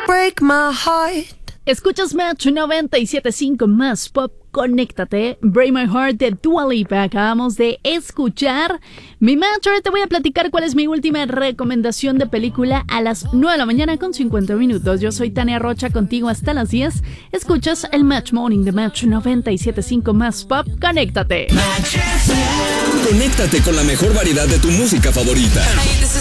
break my heart. Escuchas Match 97.5 más pop. Conéctate, Break My Heart de Dua Lipa. Acabamos de escuchar mi match. Ahora te voy a platicar cuál es mi última recomendación de película a las 9 de la mañana con 50 minutos. Yo soy Tania Rocha, contigo hasta las 10. Escuchas el Match Morning de Match 97.5 más pop. Conéctate. Conéctate con la mejor variedad de tu música favorita.